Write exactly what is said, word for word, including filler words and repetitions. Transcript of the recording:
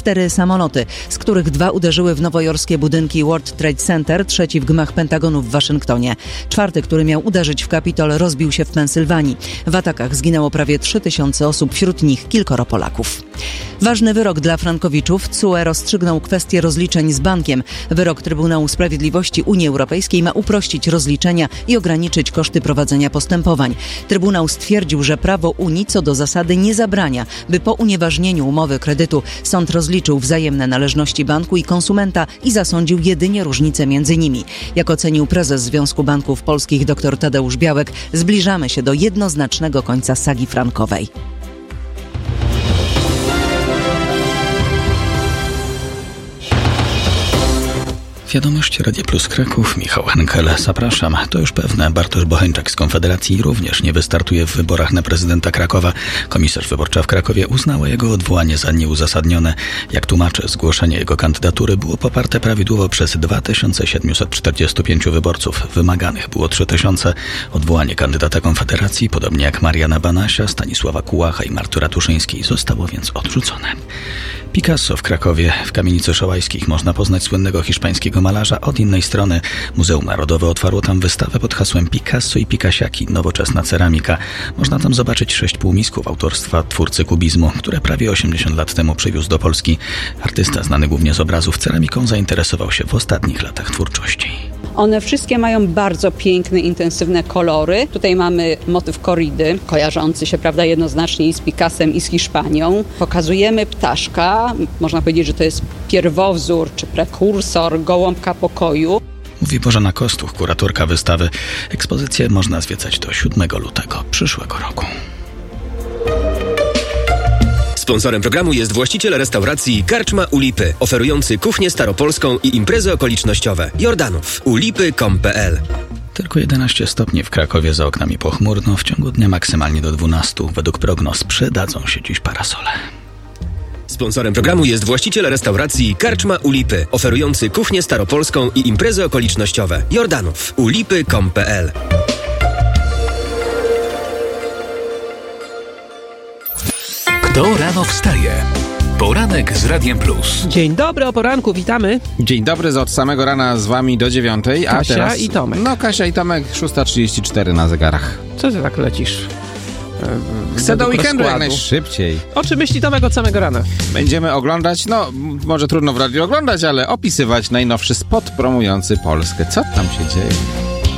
cztery samoloty, z których dwa uderzyły w nowojorskie budynki World Trade Center, trzeci w gmach Pentagonu w Waszyngtonie. Czwarty, który miał uderzyć w Kapitol, rozbił się w Pensylwanii. W atakach zginęło prawie trzy tysiące osób, wśród nich kilkoro Polaków. Ważny wyrok dla frankowiczów. T S U E rozstrzygnął kwestię rozliczeń z bankiem. Wyrok Trybunału Sprawiedliwości Unii Europejskiej ma uprościć rozliczenia i ograniczyć koszty prowadzenia postępowań. Trybunał stwierdził, że prawo Unii co do zasady nie zabrania, by po unieważnieniu umowy kredytu sąd rozliczył wzajemne należności banku i konsumenta i zasądził jedynie różnice między nimi. Jak ocenił prezes Związku Banków Polskich dr Tadeusz Białek, zbliżamy się do jednoznacznego końca sagi frankowej. Wiadomości Radia Plus Kraków, Michał Henkel. Zapraszam. To już pewne. Bartosz Bocheńczak z Konfederacji również nie wystartuje w wyborach na prezydenta Krakowa. Komisarz wyborcza w Krakowie uznała jego odwołanie za nieuzasadnione. Jak tłumaczy, zgłoszenie jego kandydatury było poparte prawidłowo przez dwa tysiące siedemset czterdziestu pięciu wyborców. Wymaganych było trzy tysiące. Odwołanie kandydata Konfederacji, podobnie jak Mariana Banasia, Stanisława Kułacha i Marty Ratuszyńskiej, zostało więc odrzucone. Picasso w Krakowie. W Kamienicy Szołajskich można poznać słynnego hiszpańskiego malarza. Od innej strony Muzeum Narodowe otwarło tam wystawę pod hasłem Picasso i Pikasiaki. Nowoczesna ceramika. Można tam zobaczyć sześć półmisków autorstwa twórcy kubizmu, które prawie osiemdziesiąt lat temu przywiózł do Polski. Artysta, znany głównie z obrazów, ceramiką zainteresował się w ostatnich latach twórczości. One wszystkie mają bardzo piękne, intensywne kolory. Tutaj mamy motyw korydy, kojarzący się, prawda, jednoznacznie i z Picassem, i z Hiszpanią. Pokazujemy ptaszka, można powiedzieć, że to jest pierwowzór czy prekursor gołąbka pokoju. Mówi Bożena Kostuch, kuratorka wystawy. Ekspozycję można zwiedzać do siódmego lutego przyszłego roku. Sponsorem programu jest właściciel restauracji Karczma u Lipy, oferujący kuchnię staropolską i imprezy okolicznościowe. Jordanów. u lipy kropka com kropka p l. Tylko jedenaście stopni w Krakowie, za oknami pochmurno, w ciągu dnia maksymalnie do dwunastu. Według prognoz przydadzą się dziś parasole. Sponsorem programu jest właściciel restauracji Karczma u Lipy, oferujący kuchnię staropolską i imprezy okolicznościowe. Jordanów. u lipy kropka com kropka p l. Kto rano wstaje? Poranek z Radiem Plus. Dzień dobry, o poranku, witamy. Dzień dobry, od samego rana z wami do dziewiątej. A Kasia teraz, i Tomek. No, Kasia i Tomek, szósta trzydzieści cztery na zegarach. Co ty tak lecisz? Chcę do weekendu rozkładu. jak najszybciej. O czym myśli Tomek od samego rana? Będziemy oglądać, no może trudno w radiu oglądać, ale opisywać najnowszy spot promujący Polskę. Co tam się dzieje?